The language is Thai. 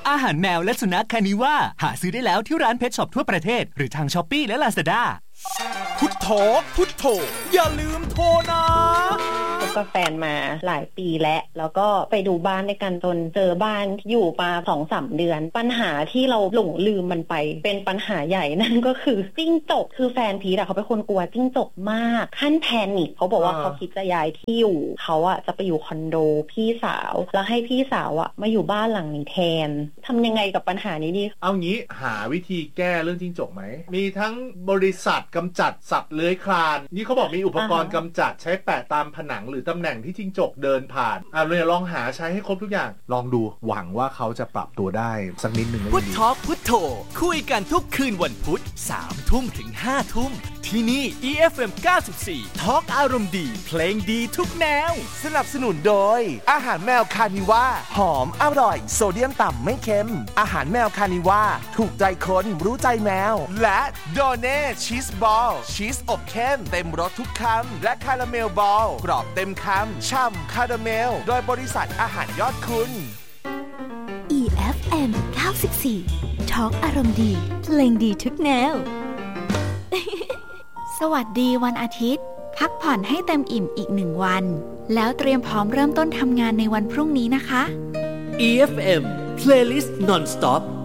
อาหารแมวและสุนัขคานิว่าหาซื้อได้แล้วที่ร้านเพทช็อปทั่วประเทศหรือทาง Shopee และ Lazada พุทโธพุทโธอย่าลืมโทรนะคบกับแฟนมาหลายปีแล้วก็ไปดูบ้านด้วยกันจนเจอบ้านอยู่มา 2-3 เดือนปัญหาที่เราหลงลืมมันไปเป็นปัญหาใหญ่นั่นก็คือจิ้งจกคือแฟนพีทเขาเป็นคนกลัวจิ้งจกมากขั้นแพนิคเขาบอกว่าเขาคิดจะย้ายที่อยู่เขาจะไปอยู่คอนโดพี่สาวแล้วให้พี่สาวมาอยู่บ้านหลังนี้แทนทำยังไงกับปัญหานี้ดีเอางี้หาวิธีแก้เรื่องจิ้งจกไหมมีทั้งบริษัทกำจัดสัตว์เลื้อยคลานนี่เขาบอกมีอุปกรณ์กำจัดใช้แปะตามผนังหรือตำแหน่งที่จิ้งจกเดินผ่านเลยลองหาใช้ให้ครบทุกอย่างลองดูหวังว่าเขาจะปรับตัวได้สักนิดหนึ่งพุททอล์กพุทโธคุยกันทุกคืนวันพุธ 3 ทุ่มถึง 5 ทุ่มที่นี่ EFM 94 ทอล์กอารมณ์ดีเพลงดีทุกแนวสนับสนุนโดยอาหารแมวคานิว่าหอมอร่อยโซเดียมต่ำไม่เค็มอาหารแมวคานิว่าถูกใจคนรู้ใจแมวและโดเน่ชีสบอลชีสอบเข้มเต็มรสทุกคำและคาราเมลบอลกรอบเต็มคำฉ่ำคาราเมลโดยบริษัทอาหารยอดคุณ EFM 94 ทอล์กอารมณ์ดีเพลงดีทุกแนว สวัสดีวันอาทิตย์พักผ่อนให้เต็มอิ่มอีก1วันแล้วเตรียมพร้อมเริ่มต้นทำงานในวันพรุ่งนี้นะคะ EFM Playlist Non-Stop